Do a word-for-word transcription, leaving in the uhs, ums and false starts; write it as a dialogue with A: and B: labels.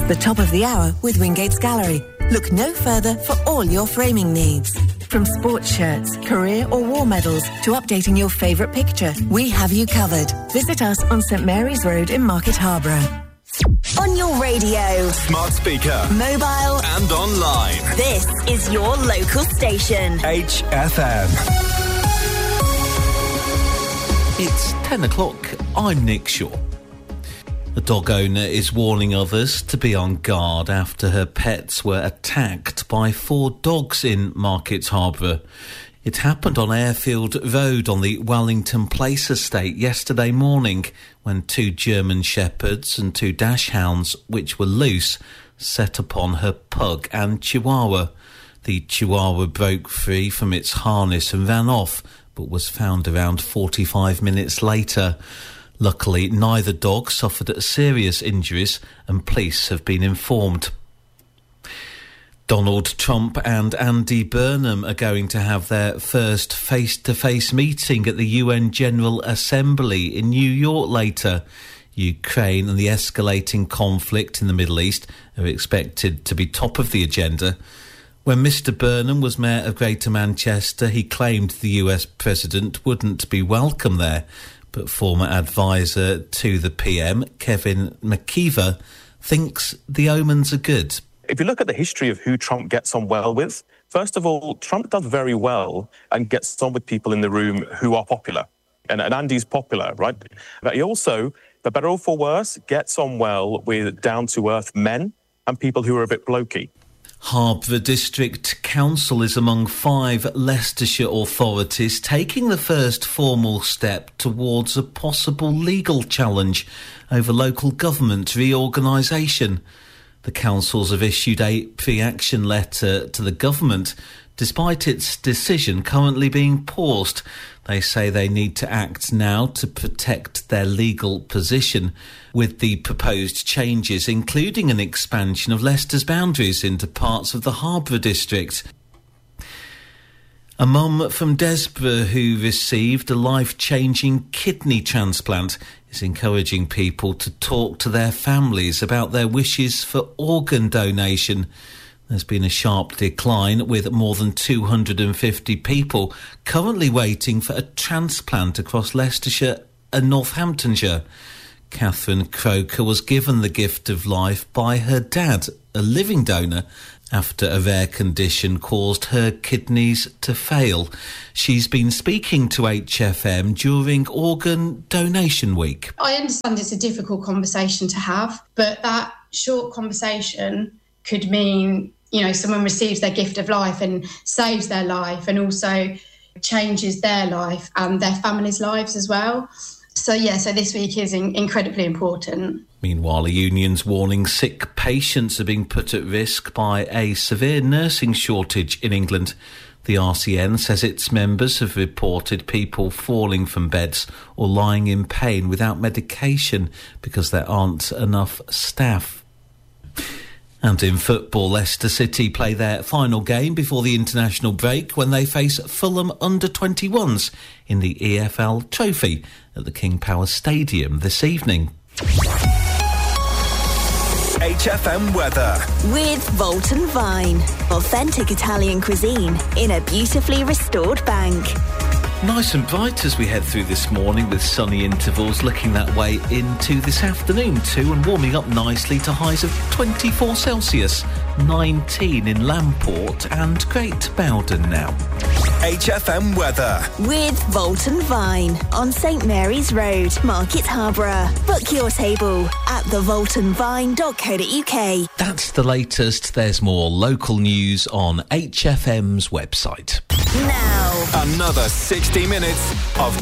A: The top of the hour with Wingate's Gallery. Look no further for all your framing needs. From sports shirts, career or war medals to updating your favourite picture, we have you covered. Visit us on St Mary's Road in Market Harborough.
B: On your radio,
C: smart speaker,
B: mobile
C: and online.
B: This is your local station.
C: H F M.
D: It's ten o'clock. I'm Nick Shaw. A dog owner is warning others to be on guard after her pets were attacked by four dogs in Market Harborough. It happened on Airfield Road on the Wellington Place estate yesterday morning when two German Shepherds and two Dachshunds, which were loose, set upon her pug and Chihuahua. The Chihuahua broke free from its harness and ran off, but was found around forty-five minutes later. Luckily, neither dog suffered serious injuries and police have been informed. Donald Trump and Andy Burnham are going to have their first face-to-face meeting at the U N General Assembly in New York later. Ukraine and the escalating conflict in the Middle East are expected to be top of the agenda. When Mr Burnham was Mayor of Greater Manchester, he claimed the U S President wouldn't be welcome there, but former advisor to the P M, Kevin McKeever, thinks the omens are good.
E: If you look at the history of who Trump gets on well with, first of all, Trump does very well and gets on with people in the room who are popular. And, and Andy's popular, right? But he also, for better or for worse, gets on well with down-to-earth men and people who are a bit blokey.
D: Harborough District Council is among five Leicestershire authorities taking the first formal step towards a possible legal challenge over local government reorganisation. The councils have issued a pre-action letter to the government, despite its decision currently being paused. They say they need to act now to protect their legal position, with the proposed changes including an expansion of Leicester's boundaries into parts of the Harborough district. A mum from Desborough who received a life-changing kidney transplant is encouraging people to talk to their families about their wishes for organ donation. There's been a sharp decline, with more than two hundred fifty people currently waiting for a transplant across Leicestershire and Northamptonshire. Catherine Croker was given the gift of life by her dad, a living donor, after a rare condition caused her kidneys to fail. She's been speaking to H F M during Organ Donation Week.
F: I understand it's a difficult conversation to have, but that short conversation could mean, you know, someone receives their gift of life and saves their life and also changes their life and their family's lives as well. So, yeah, so this week is in- incredibly important.
D: Meanwhile, a union's warning sick patients are being put at risk by a severe nursing shortage in England. The R C N says its members have reported people falling from beds or lying in pain without medication because there aren't enough staff. And in football, Leicester City play their final game before the international break when they face Fulham under twenty-ones in the E F L Trophy at the King Power Stadium this evening.
C: H F M weather.
B: With Volton Vine. Authentic Italian cuisine in a beautifully restored bank.
D: Nice and bright as we head through this morning with sunny intervals looking that way into this afternoon too, and warming up nicely to highs of twenty-four Celsius, nineteen in Lamport and Great Bowden now.
C: H F M weather.
B: With Volton Vine on St Mary's Road, Market Harborough. Book your table at the volton vine dot co dot uk.
D: That's the latest. There's more local news on H F M's website.
B: Now,
C: another sixty minutes of